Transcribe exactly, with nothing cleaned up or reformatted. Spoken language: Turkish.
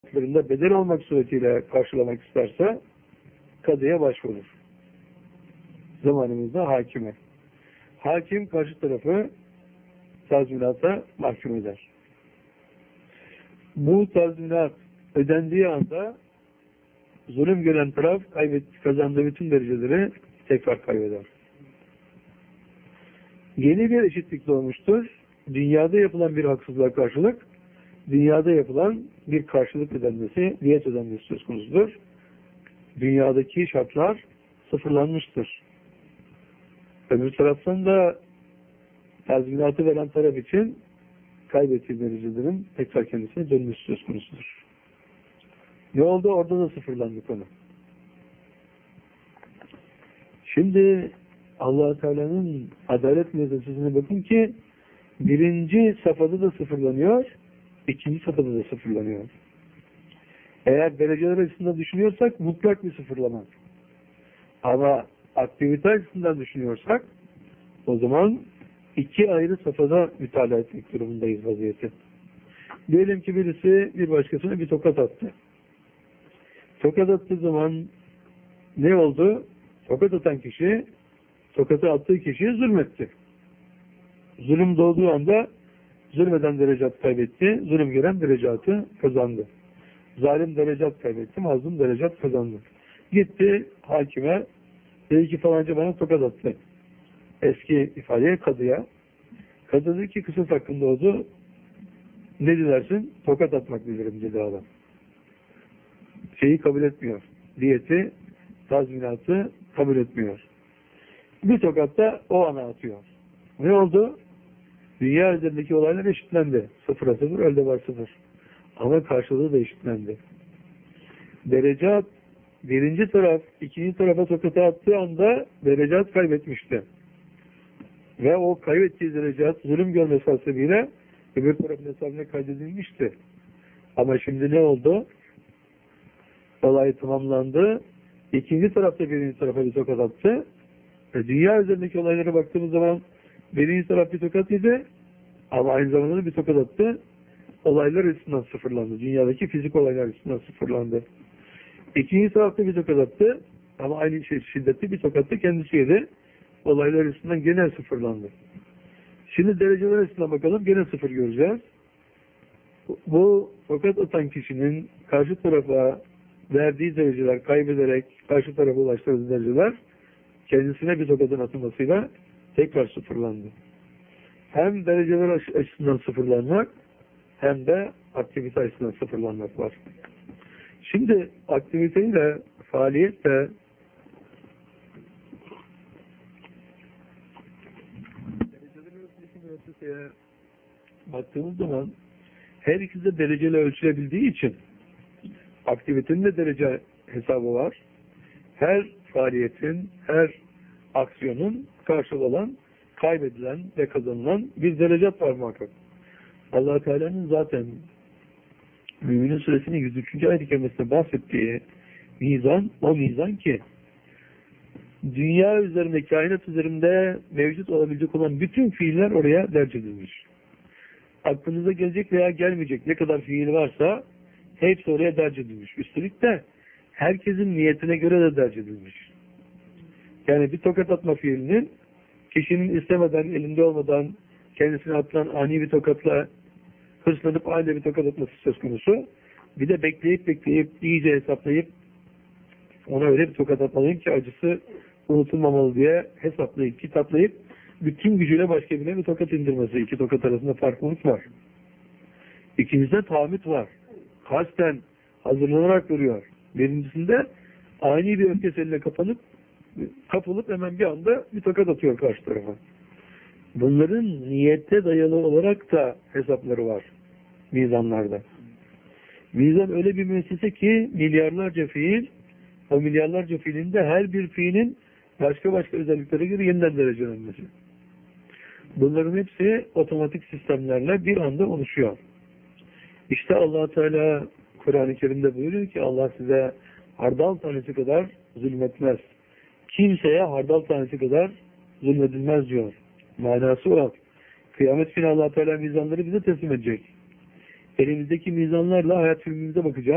şartlarında bedel olmak suretiyle karşılamak isterse kadıya başvurur. Zamanımızda hakime. Hakim karşı tarafı tazminata mahkum eder. Bu tazminat ödendiği anda zulüm gören taraf kaybet, kazandığı bütün dereceleri tekrar kaybeder. Yeni bir eşitlik doğmuştur. Dünyada yapılan bir haksızlığa karşılık dünyada yapılan bir karşılık ödenmesi, diyet ödenmesi söz konusudur. Dünyadaki şartlar sıfırlanmıştır. Öbür taraftan da tazminatı veren taraf için kaybettiği derecelerin tekrar kendisine dönmesi söz konusudur. Ne oldu? Orada da sıfırlandı konu. Şimdi Allah-u Teala'nın adalet müessesesine bakın ki birinci safhada da sıfırlanıyor, ikinci safhada da sıfırlanıyor. Eğer dereceler açısından düşünüyorsak mutlak bir sıfırlama. Ama aktivite açısından düşünüyorsak o zaman iki ayrı safhada mütalaa etmek durumundayız vaziyeti. Diyelim ki birisi bir başkasına bir tokat attı. Tokat attığı zaman ne oldu? Tokat atan kişi tokatı attığı kişiye zulmetti. Zulüm doğduğu anda zulmeden derecat kaybetti, zulüm gören derecatı kazandı. Zalim derecat kaybetti, mazlum derecat kazandı. Gitti hakime, dedi ki falanca bana tokat attı. Eski ifadeye kadıya. Kadı dedi ki kısas hakkında oldu. Ne dilersin? Tokat atmak dilerim dedi adam. Şeyi kabul etmiyor. Diyeti, tazminatı kabul etmiyor. Bir tokatta o ana atıyor. Ne oldu? Dünya üzerindeki olaylar eşitlendi. Sıfıra sıfır, elde var sıfır. Ama karşılığı da eşitlendi. Derecat, birinci taraf, ikinci tarafa tokata attığı anda derecat kaybetmişti. Ve o kaybettiği derecat zulüm görmesi hasebiyle öbür tarafın hesabına kaydedilmişti. Ama şimdi ne oldu? Olay tamamlandı. İkinci tarafta birinci tarafa bir tokat attı. E, dünya üzerindeki olaylara baktığımız zaman birinci taraf bir tokat yedi ama aynı zamanda bir tokat attı. Olaylar üstünden sıfırlandı. Dünyadaki fizik olaylar üstünden sıfırlandı. İkinci tarafta bir tokat attı ama aynı şey şiddetli bir tokattı kendisi yedi. Olaylar üstünden gene sıfırlandı. Şimdi dereceler üstünden bakalım. Gene sıfır göreceğiz. Bu tokat atan kişinin karşı tarafa verdiği dereceler kaybederek karşı tarafa ulaştırdığı dereceler kendisine bir tokatın atılmasıyla tekrar sıfırlandı. Hem dereceler açısından sıfırlanmak hem de aktivite açısından sıfırlanmak var. Şimdi aktiviteyle, faaliyetle derecelerin ölçüsü müesseseye baktığımız zaman her ikisi de dereceyle ölçülebildiği için aktivitenin de derece hesabı var. Her faaliyetin, her aksiyonun karşılığı olan, kaybedilen ve kazanılan bir derecat var muhakkak. Allah-u Teala'nın zaten Mü'minin Suresinin yüz üçüncü ayet-i kerimesinde bahsettiği mizan, o mizan ki dünya üzerinde, kainat üzerinde mevcut olabilecek olan bütün fiiller oraya derc edilmiş. Aklınıza gelecek veya gelmeyecek ne kadar fiil varsa hepsi oraya derc edilmiş. Üstelik de herkesin niyetine göre de derc edilmiş. Yani bir tokat atma fiilinin kişinin istemeden, elinde olmadan kendisine atılan ani bir tokatla hırslanıp aynı bir tokat atması söz konusu. Bir de bekleyip bekleyip iyice hesaplayıp ona öyle bir tokat atmalıyım ki acısı unutulmamalı diye hesaplayıp, kitaplayıp bütün gücüyle başka birine bir tokat indirmesi. İki tokat arasında farklılık var. İkincisinde tahammüt var. Kasten hazırlanarak duruyor. Birincisinde ani bir öfkeseline kapanıp kapılıp hemen bir anda bir tokat atıyor karşı tarafa. Bunların niyette dayalı olarak da hesapları var mizanlarda. Mizan öyle bir müessese ki milyarlarca fiil, o milyarlarca fiilinde her bir fiilin başka başka özelliklere göre yeniden derecelenmesi. Bunların hepsi otomatik sistemlerle bir anda oluşuyor. İşte Allah Teala Kur'an-ı Kerim'de buyuruyor ki Allah size hardal tanesi kadar zulmetmez. Kimseye hardal tanesi kadar zulmedilmez diyor. Manası o. Kıyamet günü Allah Teala mizanları bize teslim edecek. Elimizdeki mizanlarla hayat filmimize bakacağız.